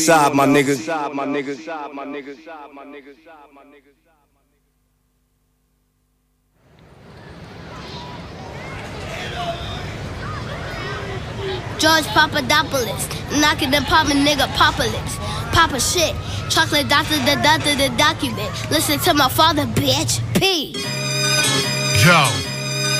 Side, my nigga. George Papadopoulos, knocking the papa nigga Popolis. Papa shit, chocolate doctor, the document. Listen to my father, bitch. P. Yo.